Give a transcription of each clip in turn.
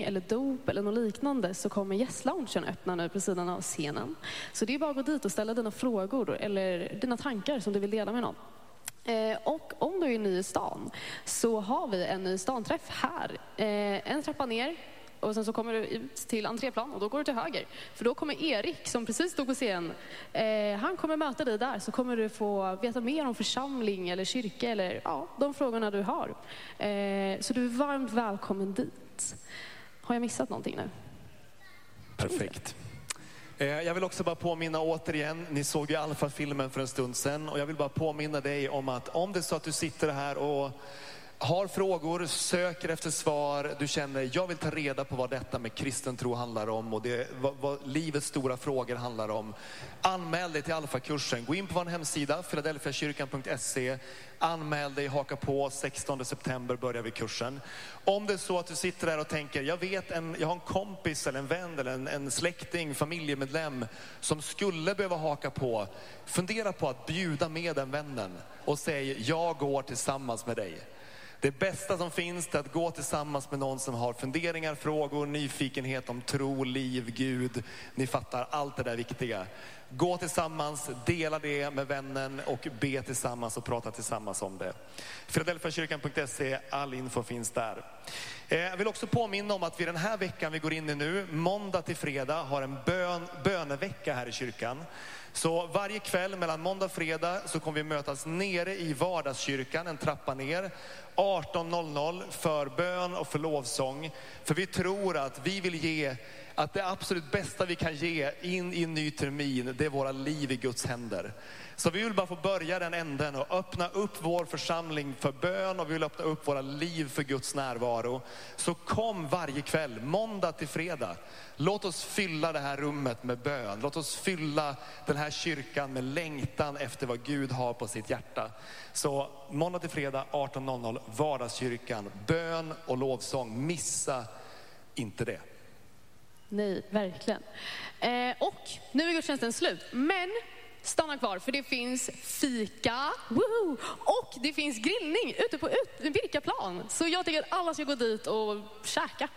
eller dop eller något liknande så kommer gästloungen öppna nu på sidan av scenen. Så det är bara att gå dit och ställa dina frågor eller dina tankar som du vill dela med någon. Och om du är ny i stan så har vi en ny stanträff här. En trappa ner. Och sen så kommer du ut till entréplan och då går du till höger. För då kommer Erik som precis stod på scen. Han kommer möta dig där, så kommer du få veta mer om församling eller kyrka eller de frågorna du har. Så du är varmt välkommen dit. Har jag missat någonting nu? Perfekt. Jag vill också bara påminna återigen, ni såg ju Alfa-filmen för en stund sedan. Och jag vill bara påminna dig om att om det är så att du sitter här och har frågor, söker efter svar, du känner jag vill ta reda på vad detta med kristen tro handlar om och vad livets stora frågor handlar om. Anmäl dig till Alfa-kursen. Gå in på vår hemsida, philadelphiakyrkan.se. Anmäl dig, haka på, 16 september börjar vi kursen. Om det är så att du sitter där och tänker, jag har en kompis eller en vän eller en släkting, familjemedlem som skulle behöva haka på. Fundera på att bjuda med den vännen och säg, jag går tillsammans med dig. Det bästa som finns är att gå tillsammans med någon som har funderingar, frågor, nyfikenhet om tro, liv, Gud. Ni fattar allt det där viktiga. Gå tillsammans, dela det med vännen och be tillsammans och prata tillsammans om det. Philadelphiakyrkan.se, all info finns där. Jag vill också påminna om att vi den här veckan vi går in i nu, måndag till fredag, har en bönevecka här i kyrkan. Så varje kväll mellan måndag och fredag så kommer vi mötas nere i vardagskyrkan, en trappa ner, 18:00 för bön och för lovsång. För vi tror att vi vill ge, att det absolut bästa vi kan ge in i en ny termin, det är våra liv i Guds händer. Så vi vill bara få börja den änden och öppna upp vår församling för bön och vi vill öppna upp våra liv för Guds närvaro. Så kom varje kväll, måndag till fredag. Låt oss fylla det här rummet med bön. Låt oss fylla den här kyrkan med längtan efter vad Gud har på sitt hjärta. Så måndag till fredag 18:00, vardagskyrkan, bön och lovsång. Missa inte det. Nej, verkligen. Och nu är gudstjänsten slut. Men stanna kvar för det finns fika. Woohoo! Och det finns grillning ute på Virkaplan. Så jag tycker att alla ska gå dit och käka.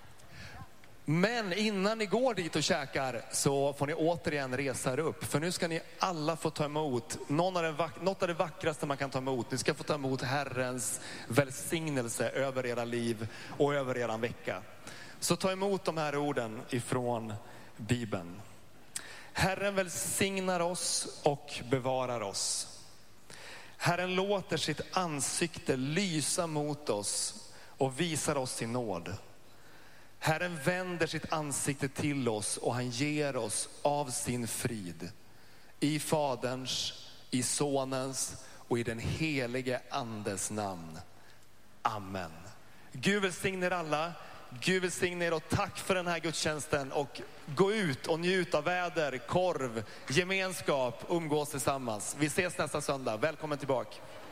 Men innan ni går dit och käkar så får ni återigen resa er upp. För nu ska ni alla få ta emot något av det vackraste man kan ta emot. Ni ska få ta emot Herrens välsignelse över era liv och över eran vecka. Så ta emot de här orden ifrån Bibeln. Herren välsignar oss och bevarar oss. Herren låter sitt ansikte lysa mot oss och visar oss sin nåd. Herren vänder sitt ansikte till oss och han ger oss av sin frid. I Faderns, i Sonens och i den helige Andes namn. Amen. Gud välsignar alla. Gud välsigne er och tack för den här gudstjänsten och gå ut och njut av väder, korv, gemenskap, umgås tillsammans. Vi ses nästa söndag. Välkommen tillbaka.